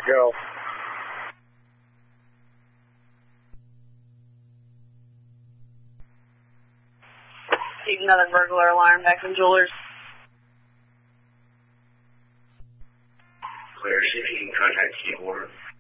go. Take another burglar alarm back in Jewelers. Clear, see if you can contact Key Order.